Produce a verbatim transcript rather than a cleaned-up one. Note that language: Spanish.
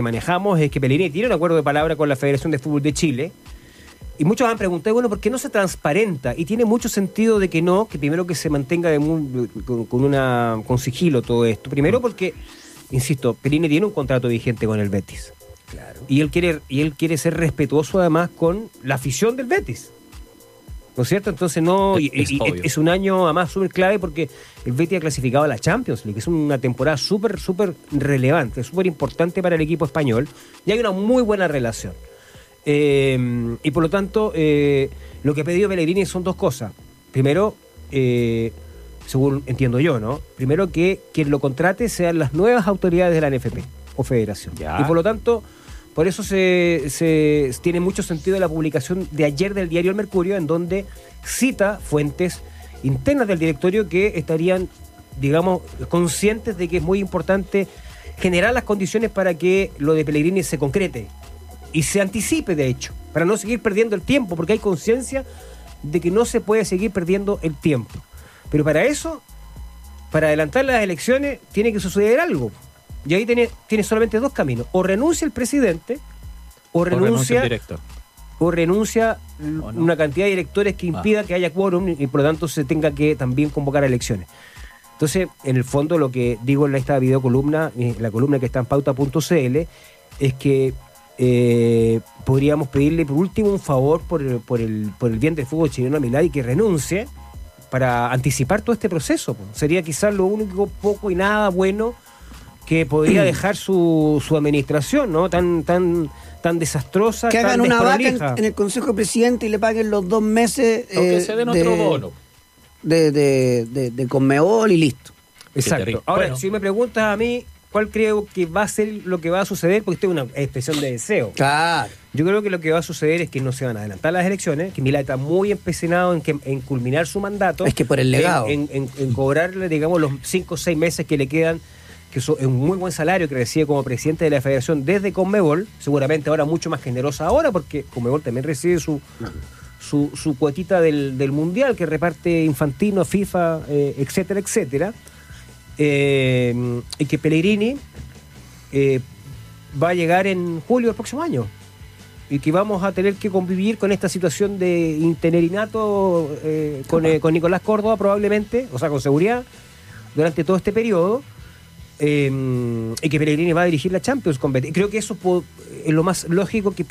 manejamos es que Pellegrini tiene un acuerdo de palabra con la Federación de Fútbol de Chile. Y muchos han preguntado, bueno, ¿por qué no se transparenta? Y tiene mucho sentido de que no, que primero que se mantenga de muy, con, con, una, con sigilo todo esto. Primero porque, insisto, Pellegrini tiene un contrato vigente con el Betis. Claro. Y él quiere, y él quiere ser respetuoso además con la afición del Betis. ¿No es cierto? Entonces no... Es, y, es, y, es un año además súper clave porque el Betis ha clasificado a la Champions League. Es una temporada súper, súper relevante, súper importante para el equipo español. Y hay una muy buena relación. Eh, y por lo tanto, eh, lo que ha pedido Pellegrini son dos cosas. Primero, eh, según entiendo yo, ¿no? Primero que quien lo contrate sean las nuevas autoridades de la N F P o Federación. Ya. Y por lo tanto, por eso se, se tiene mucho sentido la publicación de ayer del diario El Mercurio, en donde cita fuentes internas del directorio que estarían, digamos, conscientes de que es muy importante generar las condiciones para que lo de Pellegrini se concrete. Y se anticipe, de hecho, para no seguir perdiendo el tiempo, porque hay conciencia de que no se puede seguir perdiendo el tiempo. Pero para eso, para adelantar las elecciones, tiene que suceder algo. Y ahí tiene, tiene solamente dos caminos. O renuncia el presidente, o renuncia, o renuncia el director. O renuncia ¿O no? una cantidad de directores que impida ah. que haya quórum y por lo tanto se tenga que también convocar a elecciones. Entonces, en el fondo, lo que digo en esta videocolumna, la columna que está en pauta punto c l, es que Eh, podríamos pedirle por último un favor por, por, el, por el bien del fútbol chileno a Milei, que renuncie para anticipar todo este proceso. Sería quizás lo único poco y nada bueno que podría dejar su, su administración, ¿no? Tan, tan, tan desastrosa, que tan hagan una vaca desprolija. en, en el Consejo de Presidente y le paguen los dos meses O que eh, se den de, otro bono. de, de, de, de Conmebol y listo. Exacto. Ahora, bueno. si me preguntas a mí cuál creo que va a ser lo que va a suceder, porque esto es una expresión de deseo. Claro. Yo creo que lo que va a suceder es que no se van a adelantar las elecciones, que Milei está muy empecinado en, que, en culminar su mandato. Es que por el legado. En, en, en, en cobrarle, digamos, los cinco o seis meses que le quedan, que es un muy buen salario que recibe como presidente de la Federación desde Conmebol, seguramente ahora mucho más generosa ahora, porque Conmebol también recibe su, su, su cuotita del, del Mundial que reparte Infantino, FIFA, eh, etcétera, etcétera. Eh, y que Pellegrini eh, va a llegar en julio del próximo año y que vamos a tener que convivir con esta situación de interinato eh, con, eh, con Nicolás Córdoba probablemente, o sea, con seguridad, durante todo este periodo, eh, y que Pellegrini va a dirigir la Champions. Creo que eso es lo más lógico que pasa.